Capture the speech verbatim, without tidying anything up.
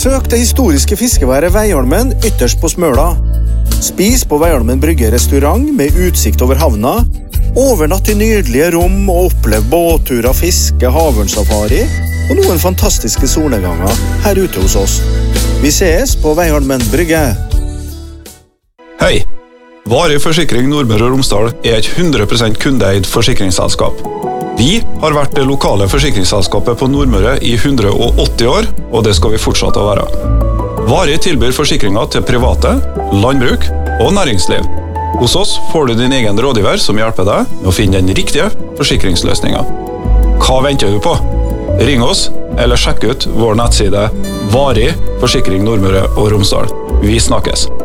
Besøk det historiske fiskeværet Veiholmen ytterst på Smøla. Spis på Veiholmen Brygge restaurant med utsikt over havna. Overnatt i nydelige rom og opplev båtturer, fiske, havørnsafari og noen fantastiske solnedganger her ute hos oss. Vi ses på Veiholmen Brygge. Hei! Varig Forsikring Nordmøre og Romsdal er et hundre prosent kundeeid forsikringsselskap. Vi har vært det lokale forsikringsselskapet på Nordmøre i hundre og åtti år, og det skal vi fortsette å være. Varig tilbyr forsikringer til private, landbruk og næringsliv. Hos oss får du din egen rådgiver som hjelper deg med å finne den riktige forsikringsløsningen. Hva venter du på? Ring oss, eller sjekk ut vår nettside Varig Forsikring Nordmøre og Romsdal. Vi snakkes!